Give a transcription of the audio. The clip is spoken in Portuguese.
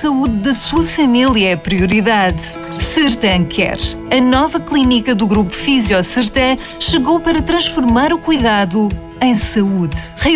saúde da sua família é a prioridade. Sertan Care. A nova clínica do Grupo Fisio Sertan chegou para transformar o cuidado em saúde.